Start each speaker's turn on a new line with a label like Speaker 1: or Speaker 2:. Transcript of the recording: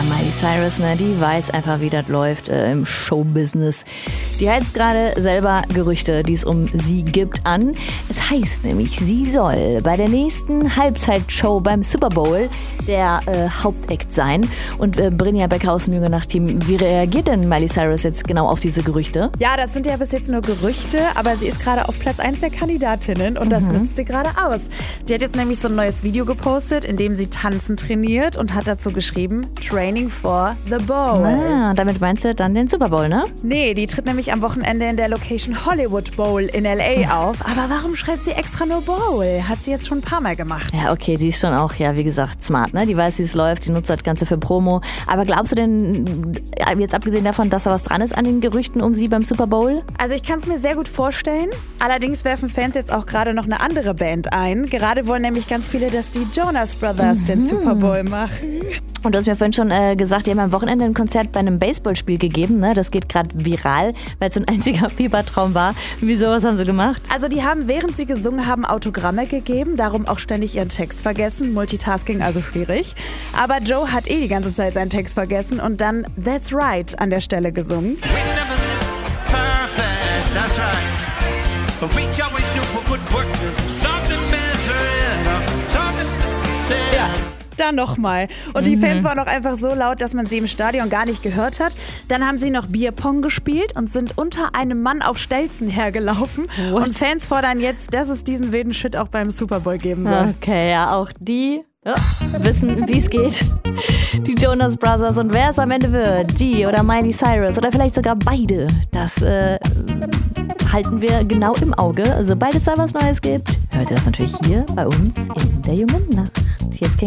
Speaker 1: Miley Cyrus, ne, die weiß einfach, wie das läuft im Showbusiness. Die heizt gerade selber Gerüchte, die es um sie gibt, an. Es heißt nämlich, sie soll bei der nächsten Halbzeitshow beim Super Bowl der Hauptact sein. Und Brinja Becker aus dem Junge Nacht-Team, wie reagiert denn Miley Cyrus jetzt genau auf diese Gerüchte?
Speaker 2: Ja, das sind ja bis jetzt nur Gerüchte, aber sie ist gerade auf Platz 1 der Kandidatinnen und das nutzt sie gerade aus. Die hat jetzt nämlich so ein neues Video gepostet, in dem sie tanzen trainiert und hat dazu geschrieben, Training for the Bowl.
Speaker 1: Ah, damit meinst du dann den Super Bowl, ne?
Speaker 2: Nee, die tritt nämlich am Wochenende in der Location Hollywood Bowl in L.A. auf. Aber warum schreibt sie extra nur Bowl? Hat sie jetzt schon ein paar Mal gemacht.
Speaker 1: Ja, okay, die ist schon auch, ja, wie gesagt, smart, ne? Die weiß, wie es läuft, die nutzt das Ganze für Promo. Aber glaubst du denn, jetzt abgesehen davon, dass da was dran ist an den Gerüchten um sie beim Super Bowl?
Speaker 2: Also ich kann es mir sehr gut vorstellen. Allerdings werfen Fans jetzt auch gerade noch eine andere Band ein. Gerade wollen nämlich ganz viele, dass die Jonas Brothers den Super Bowl machen.
Speaker 1: Und du hast mir vorhin schon gesagt, die haben am Wochenende ein Konzert bei einem Baseballspiel gegeben, ne? Das geht gerade viral, weil es so ein einziger Fiebertraum war. Wieso, was haben sie gemacht?
Speaker 2: Also die haben, während sie gesungen haben, Autogramme gegeben, darum auch ständig ihren Text vergessen. Multitasking also schwierig. Aber Joe hat die ganze Zeit seinen Text vergessen und dann That's Right an der Stelle gesungen. Ja, dann nochmal. Und die Fans waren auch einfach so laut, dass man sie im Stadion gar nicht gehört hat. Dann haben sie noch Bierpong gespielt und sind unter einem Mann auf Stelzen hergelaufen.
Speaker 1: What?
Speaker 2: Und Fans fordern jetzt, dass es diesen wilden Shit auch beim Super Bowl geben soll.
Speaker 1: Okay, ja, auch die wissen, wie es geht. Die Jonas Brothers und wer es am Ende wird, die oder Miley Cyrus oder vielleicht sogar beide, das halten wir genau im Auge. Sobald es da was Neues gibt, hört ihr das natürlich hier bei uns in der Jungen Nacht. Jetzt